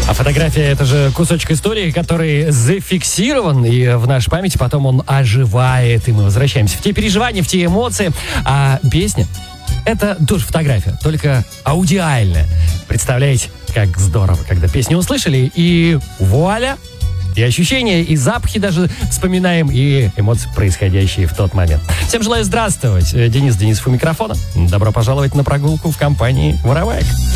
А фотография — это же кусочек истории, который зафиксирован, и в нашей памяти потом он оживает, и мы возвращаемся в те переживания, в те эмоции. А песня — это тоже фотография, только аудиальная. Представляете, как здорово, когда песню услышали, и вуаля! И ощущения, и запахи даже вспоминаем, и эмоции, происходящие в тот момент. Всем желаю здравствовать. Денис Денисов у микрофона. Добро пожаловать на прогулку в компании «Вороваек».